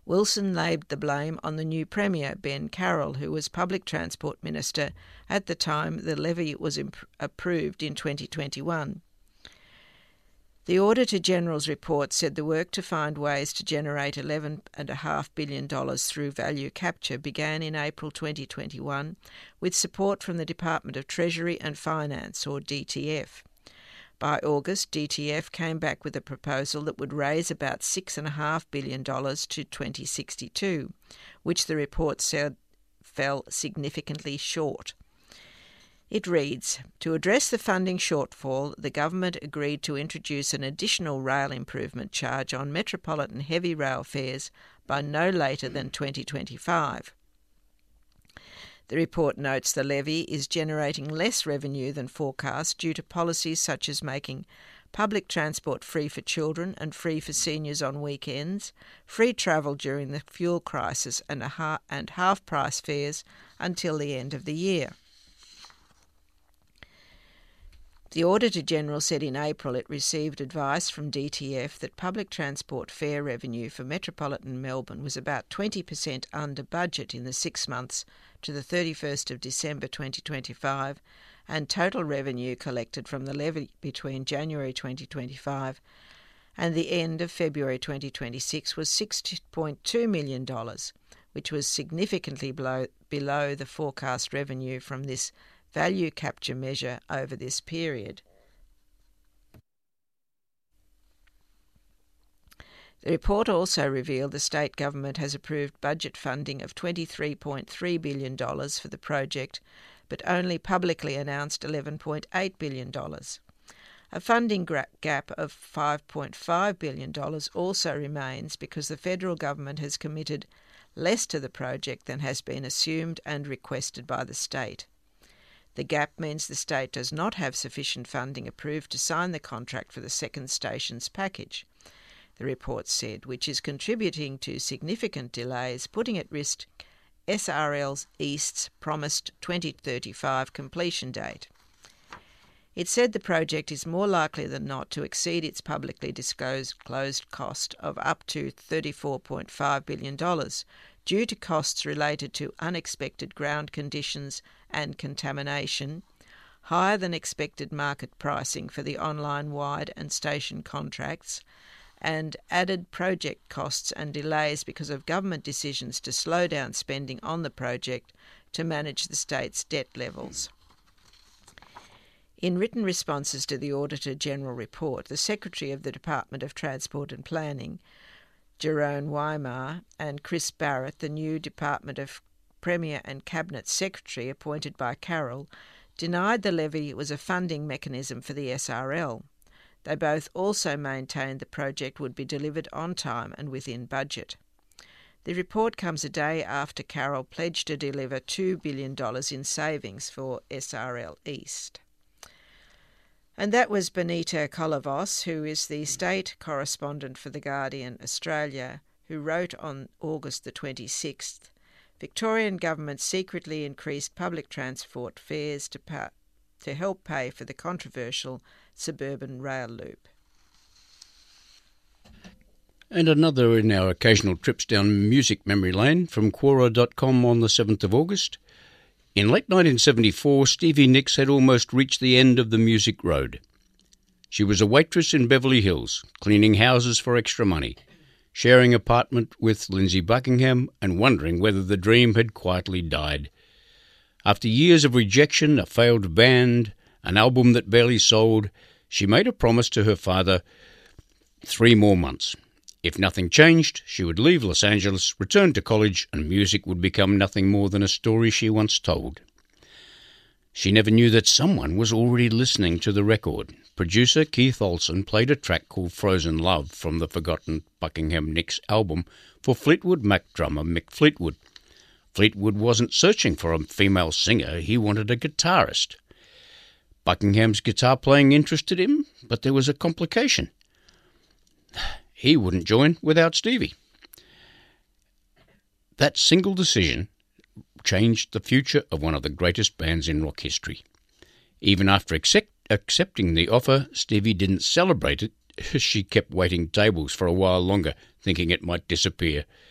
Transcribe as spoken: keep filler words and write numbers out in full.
Wilson laid the blame on the new Premier, Ben Carroll, who was Public Transport Minister at the time the levy was imp- approved in twenty twenty-one. The Auditor-General's report said the work to find ways to generate eleven point five billion dollars through value capture began in April twenty twenty-one with support from the Department of Treasury and Finance, or D T F. By August, D T F came back with a proposal that would raise about six point five billion dollars to twenty sixty-two, which the report said fell significantly short. It reads, to address the funding shortfall, the government agreed to introduce an additional rail improvement charge on metropolitan heavy rail fares by no later than twenty twenty-five. The report notes the levy is generating less revenue than forecast due to policies such as making public transport free for children and free for seniors on weekends, free travel during the fuel crisis and, a ha- and half-price fares until the end of the year. The Auditor-General said in April it received advice from D T F that public transport fare revenue for metropolitan Melbourne was about twenty percent under budget in the six months to the thirty-first of December twenty twenty-five, and total revenue collected from the levy between January twenty twenty-five and the end of February twenty twenty-six was six point two million dollars, which was significantly below, below the forecast revenue from this value capture measure over this period. The report also revealed the state government has approved budget funding of twenty-three point three billion dollars for the project, but only publicly announced eleven point eight billion dollars. A funding gap of five point five billion dollars also remains because the federal government has committed less to the project than has been assumed and requested by the state. The gap means the state does not have sufficient funding approved to sign the contract for the second stations package, the report said, which is contributing to significant delays, putting at risk S R L East's promised twenty thirty-five completion date. It said the project is more likely than not to exceed its publicly disclosed cost of up to thirty-four point five billion dollars due to costs related to unexpected ground conditions and contamination, higher than expected market pricing for the online wide and station contracts, and added project costs and delays because of government decisions to slow down spending on the project to manage the state's debt levels. In written responses to the Auditor-General report, the Secretary of the Department of Transport and Planning, Jerome Weimar, and Chris Barrett, the new Department of Premier and Cabinet Secretary appointed by Carroll, denied the levy was a funding mechanism for the S R L. They both also maintained the project would be delivered on time and within budget. The report comes a day after Carroll pledged to deliver two billion dollars in savings for S R L East. And that was Benita Kolovos, who is the state correspondent for The Guardian Australia, who wrote on August the twenty-sixth, Victorian government secretly increased public transport fares to, pa- to help pay for the controversial suburban rail loop. And another in our occasional trips down music memory lane from Quora dot com on the seventh of August. In late nineteen seventy-four, Stevie Nicks had almost reached the end of the music road. She was a waitress in Beverly Hills, cleaning houses for extra money, sharing apartment with Lindsey Buckingham and wondering whether the dream had quietly died. After years of rejection, a failed band, an album that barely sold, she made a promise to her father: three more months. If nothing changed, she would leave Los Angeles, return to college, and music would become nothing more than a story she once told. She never knew that someone was already listening to the record. Producer Keith Olsen played a track called Frozen Love from the forgotten Buckingham Nicks album for Fleetwood Mac drummer Mick Fleetwood. Fleetwood wasn't searching for a female singer, he wanted a guitarist. Buckingham's guitar playing interested him, but there was a complication. He wouldn't join without Stevie. That single decision changed the future of one of the greatest bands in rock history. Even after accept, accepting the offer, Stevie didn't celebrate it. She kept waiting tables for a while longer, thinking it might disappear.